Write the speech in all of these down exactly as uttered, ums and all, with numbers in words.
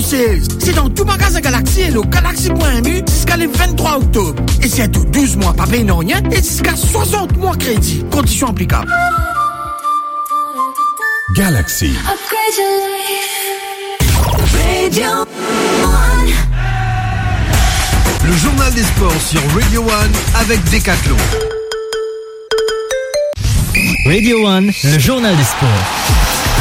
Sales. C'est dans tout magasin Galaxy et le galaxy point m u jusqu'à le vingt-trois octobre. Et c'est tout douze mois, pas payé non rien, et jusqu'à soixante mois crédit. Conditions applicables. Galaxy. Le journal des sports sur Radio One avec Decathlon. Radio One, le journal des sports.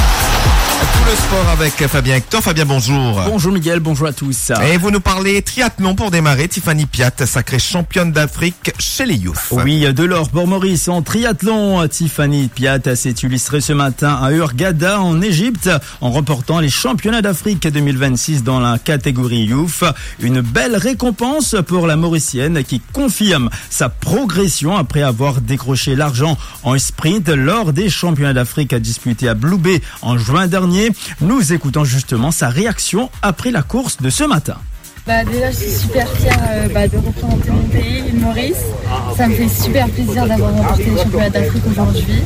Tout le sport avec Fabien Hector. Fabien, bonjour. Bonjour Miguel, bonjour à tous. Et vous nous parlez triathlon pour démarrer. Tiffany Piat, sacrée championne d'Afrique chez les youths. Oui, de l'or pour Maurice en triathlon. Tiffany Piat s'est illustrée ce matin à Hurghada en Égypte en remportant les championnats d'Afrique deux mille vingt-six dans la catégorie youth. Une belle récompense pour la Mauricienne qui confirme sa progression après avoir décroché l'argent en sprint lors des championnats d'Afrique disputés à Blue Bay en juin dernier. Nous écoutons justement sa réaction après la course de ce matin. Bah déjà, je suis super fière euh, bah, de représenter mon pays, l'île Maurice. Ça me fait super plaisir d'avoir remporté les championnats d'Afrique aujourd'hui.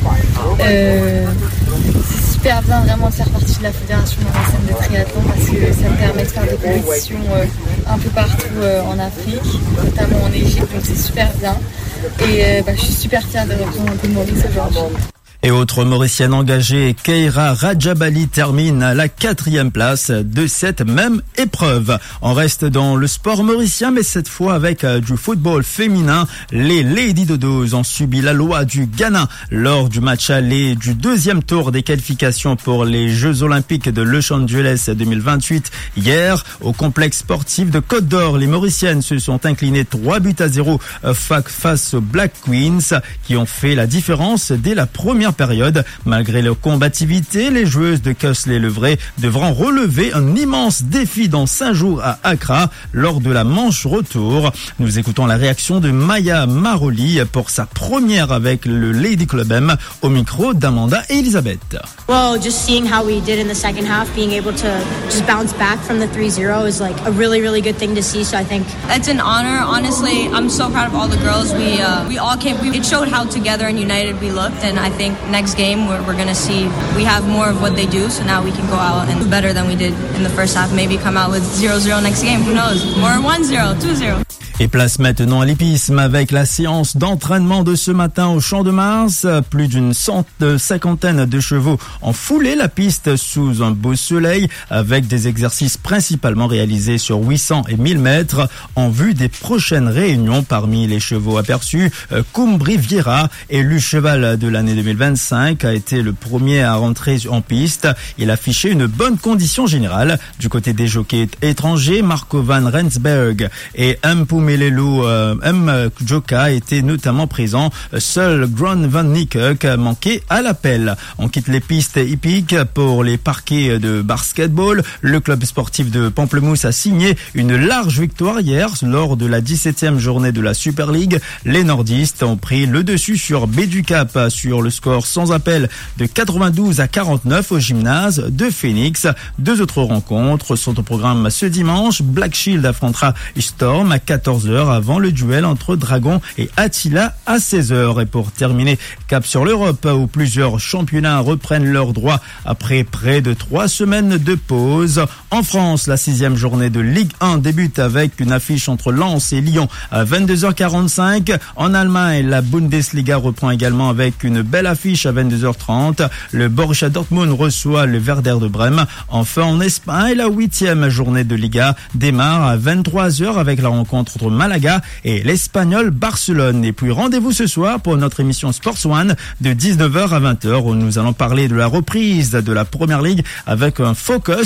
Euh, c'est super bien vraiment de faire partie de la fédération mauricienne de triathlon parce que ça me permet de faire des compétitions euh, un peu partout euh, en Afrique, notamment en Égypte, donc c'est super bien. Et euh, bah, je suis super fière de représenter Maurice aujourd'hui. Et autre Mauricienne engagée, Keira Rajabali termine à la quatrième place de cette même épreuve. On reste dans le sport mauricien, mais cette fois avec du football féminin. Les Lady Dodos ont subi la loi du Ghana lors du match aller du deuxième tour des qualifications pour les Jeux Olympiques de Los Angeles deux mille vingt-huit. Hier, au complexe sportif de Côte d'Or, les Mauriciennes se sont inclinées trois buts à zéro face aux Black Queens qui ont fait la différence dès la première période. Malgré leur combativité, les joueuses de Kesley-Levray devront relever un immense défi dans cinq jours à Accra lors de la manche retour. Nous écoutons la réaction de Maya Maroli pour sa première avec le Lady Club M au micro d'Amanda et Elisabeth. Well, just seeing how we did in the second half, being able to just bounce back from the three zero is like a really, really good thing to see. So I think it's an honor. Honestly, I'm so proud of all the girls. We uh, we all came. We, it showed how together and united we looked, and I think next game we're, we're going to see we have more of what they do, so now we can go out and do better than we did in the first half. Maybe come out with zero zero next game, who knows, or one zero, two zero. Et place maintenant à l'hippisme avec la séance d'entraînement de ce matin au Champ de Mars. Plus d'une cinquantaine de chevaux ont foulé la piste sous un beau soleil avec des exercices principalement réalisés sur huit cents et mille mètres en vue des prochaines réunions. Parmi les chevaux aperçus, Cumbri Vieira, élu cheval de l'année deux mille vingt-cinq, a été le premier à rentrer en piste. Il a affiché une bonne condition générale. Du côté des jockeys étrangers, Marco van Rensberg et Mpumelelo euh, M. Joka étaient notamment présents. Seul Gron van Niekerk manquait à l'appel. On quitte les pistes hippiques pour les parquets de basketball. Le club sportif de Pamplemousse a signé une large victoire hier lors de la dix-septième journée de la Super League. Les nordistes ont pris le dessus sur Béducap sur le score sans appel de quatre-vingt-douze à quarante-neuf au gymnase de Phoenix. Deux autres rencontres sont au programme ce dimanche. Black Shield affrontera Storm à quatorze heures avant le duel entre Dragon et Attila à seize heures. Et pour terminer, cap sur l'Europe où plusieurs championnats reprennent leurs droits après près de trois semaines de pause. En France, la sixième journée de Ligue un débute avec une affiche entre Lens et Lyon à vingt-deux heures quarante-cinq. En Allemagne, la Bundesliga reprend également avec une belle affiche à vingt-deux heures trente. Le Borussia Dortmund reçoit le Werder de Brême. Enfin, en Espagne, la huitième journée de Liga démarre à vingt-trois heures avec la rencontre entre Malaga et l'Espagnol Barcelone. Et puis rendez-vous ce soir pour notre émission Sports One de dix-neuf heures à vingt heures où nous allons parler de la reprise de la Première Ligue avec un focus